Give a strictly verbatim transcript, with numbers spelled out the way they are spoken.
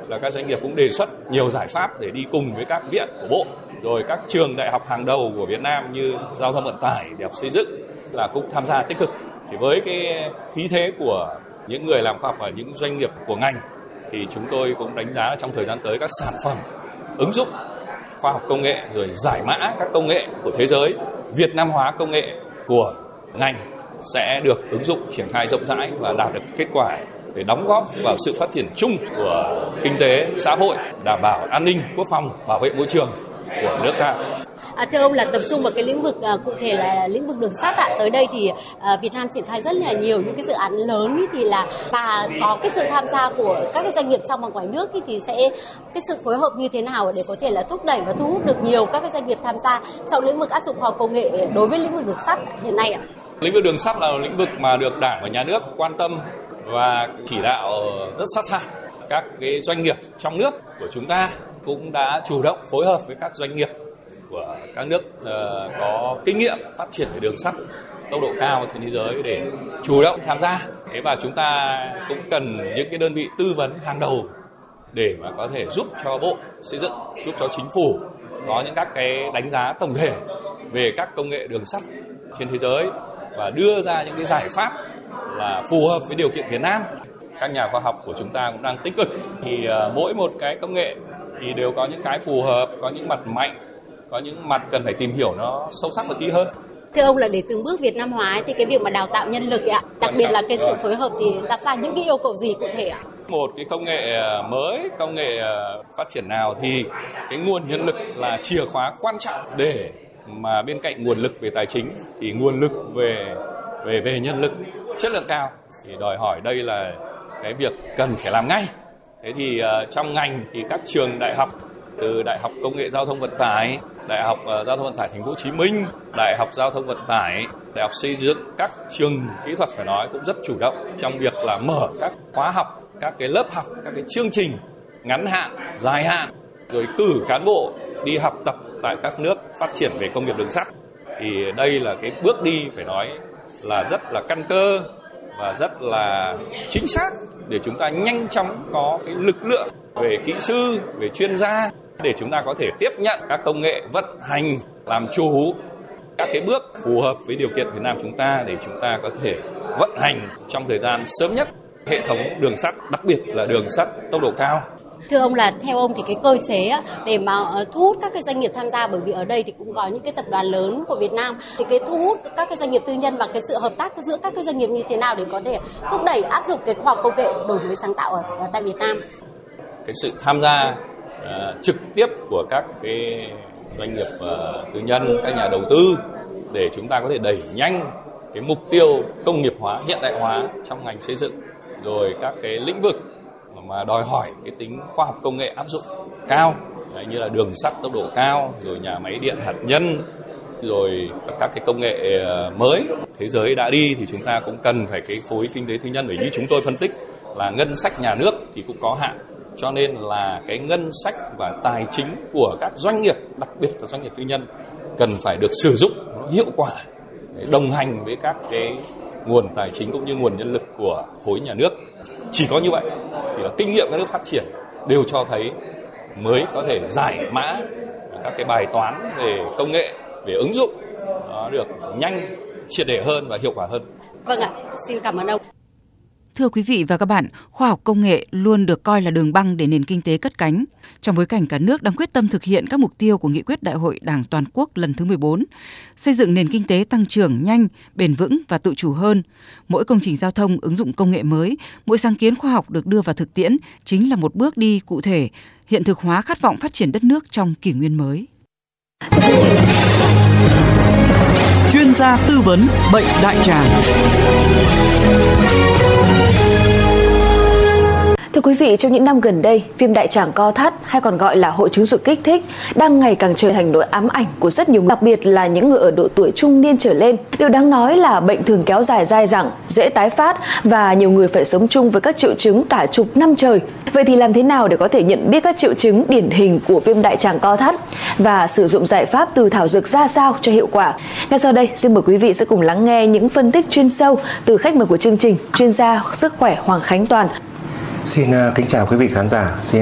là các doanh nghiệp cũng đề xuất nhiều giải pháp để đi cùng với các viện của Bộ, rồi các trường đại học hàng đầu của Việt Nam như giao thông vận tải, đại học xây dựng là cũng tham gia tích cực. Thì với cái khí thế của những người làm khoa học và những doanh nghiệp của ngành thì chúng tôi cũng đánh giá trong thời gian tới các sản phẩm ứng dụng khoa học công nghệ rồi giải mã các công nghệ của thế giới, Việt Nam hóa công nghệ của ngành sẽ được ứng dụng triển khai rộng rãi và đạt được kết quả để đóng góp vào sự phát triển chung của kinh tế, xã hội, đảm bảo an ninh, quốc phòng, bảo vệ môi trường của nước ta. À, thưa ông là tập trung vào cái lĩnh vực à, cụ thể là lĩnh vực đường sắt ạ. Tới đây thì à, Việt Nam triển khai rất là nhiều những cái dự án lớn ý, thì là và có cái sự tham gia của các cái doanh nghiệp trong và ngoài nước ý, thì sẽ cái sự phối hợp như thế nào để có thể là thúc đẩy và thu hút được nhiều các cái doanh nghiệp tham gia trong lĩnh vực áp dụng khoa học công nghệ đối với lĩnh vực đường sắt hiện nay ạ? Lĩnh vực đường sắt là lĩnh vực mà được Đảng và Nhà nước quan tâm và chỉ đạo rất sát sao. Các cái doanh nghiệp trong nước của chúng ta cũng đã chủ động phối hợp với các doanh nghiệp của các nước uh, có kinh nghiệm phát triển về đường sắt tốc độ cao trên thế giới để chủ động tham gia. Thế và chúng ta cũng cần những cái đơn vị tư vấn hàng đầu để mà có thể giúp cho Bộ Xây dựng, giúp cho Chính phủ có những các cái đánh giá tổng thể về các công nghệ đường sắt trên thế giới và đưa ra những cái giải pháp là phù hợp với điều kiện Việt Nam. Các nhà khoa học của chúng ta cũng đang tích cực thì uh, mỗi một cái công nghệ thì đều có những cái phù hợp, có những mặt mạnh, có những mặt cần phải tìm hiểu nó sâu sắc và kỹ hơn. Thưa ông là để từng bước Việt Nam hóa thì cái việc mà đào tạo nhân lực ạ, đặc biệt là cái sự phối hợp thì đặt ra những cái yêu cầu gì cụ thể ạ? Một cái công nghệ mới, công nghệ phát triển nào thì cái nguồn nhân lực là chìa khóa quan trọng để mà bên cạnh nguồn lực về tài chính thì nguồn lực về về về nhân lực chất lượng cao thì đòi hỏi đây là cái việc cần phải làm ngay. Thế thì uh, trong ngành thì các trường đại học từ Đại học Công nghệ Giao thông Vận tải, Đại học uh, Giao thông Vận tải Thành phố Hồ Chí Minh, Đại học Giao thông Vận tải, Đại học Xây dựng, các trường kỹ thuật phải nói cũng rất chủ động trong việc là mở các khóa học, các cái lớp học, các cái chương trình ngắn hạn, dài hạn, rồi cử cán bộ đi học tập tại các nước phát triển về công nghiệp đường sắt. Thì đây là cái bước đi phải nói là rất là căn cơ và rất là chính xác để chúng ta nhanh chóng có cái lực lượng về kỹ sư, về chuyên gia để chúng ta có thể tiếp nhận các công nghệ vận hành, làm chủ các cái bước phù hợp với điều kiện Việt Nam chúng ta để chúng ta có thể vận hành trong thời gian sớm nhất hệ thống đường sắt, đặc biệt là đường sắt tốc độ cao. Thưa ông là theo ông thì cái cơ chế để mà thu hút các cái doanh nghiệp tham gia, bởi vì ở đây thì cũng có những cái tập đoàn lớn của Việt Nam, thì cái thu hút các cái doanh nghiệp tư nhân và cái sự hợp tác giữa các cái doanh nghiệp như thế nào để có thể thúc đẩy áp dụng cái khoa học công nghệ đổi mới sáng tạo ở, ở tại Việt Nam? Cái sự tham gia uh, trực tiếp của các cái doanh nghiệp uh, tư nhân, các nhà đầu tư để chúng ta có thể đẩy nhanh cái mục tiêu công nghiệp hóa, hiện đại hóa trong ngành xây dựng, rồi các cái lĩnh vực mà đòi hỏi cái tính khoa học công nghệ áp dụng cao, đấy, như là đường sắt tốc độ cao, rồi nhà máy điện hạt nhân, rồi các cái công nghệ mới thế giới đã đi thì chúng ta cũng cần phải cái khối kinh tế tư nhân, bởi như chúng tôi phân tích là ngân sách nhà nước thì cũng có hạn, cho nên là cái ngân sách và tài chính của các doanh nghiệp, đặc biệt là doanh nghiệp tư nhân cần phải được sử dụng hiệu quả để đồng hành với các cái nguồn tài chính cũng như nguồn nhân lực của khối nhà nước. Chỉ có như vậy thì là kinh nghiệm các nước phát triển đều cho thấy mới có thể giải mã các cái bài toán về công nghệ, về ứng dụng nó được nhanh, triệt để hơn và hiệu quả hơn. Vâng ạ, xin cảm ơn ông. Thưa quý vị và các bạn, khoa học công nghệ luôn được coi là đường băng để nền kinh tế cất cánh. Trong bối cảnh cả nước đang quyết tâm thực hiện các mục tiêu của Nghị quyết Đại hội Đảng Toàn quốc lần thứ mười bốn, xây dựng nền kinh tế tăng trưởng nhanh, bền vững và tự chủ hơn, mỗi công trình giao thông ứng dụng công nghệ mới, mỗi sáng kiến khoa học được đưa vào thực tiễn chính là một bước đi cụ thể, hiện thực hóa khát vọng phát triển đất nước trong kỷ nguyên mới. Chuyên gia tư vấn bệnh đại tràng. Thưa quý vị, trong những năm gần đây, viêm đại tràng co thắt hay còn gọi là hội chứng ruột kích thích đang ngày càng trở thành nỗi ám ảnh của rất nhiều người, đặc biệt là những người ở độ tuổi trung niên trở lên. Điều đáng nói là bệnh thường kéo dài dai dẳng, dễ tái phát và nhiều người phải sống chung với các triệu chứng cả chục năm trời. Vậy thì làm thế nào để có thể nhận biết các triệu chứng điển hình của viêm đại tràng co thắt và sử dụng giải pháp từ thảo dược ra sao cho hiệu quả? Ngay sau đây, xin mời quý vị sẽ cùng lắng nghe những phân tích chuyên sâu từ khách mời của chương trình, chuyên gia sức khỏe Hoàng Khánh Toàn. Xin kính chào quý vị khán giả. Xin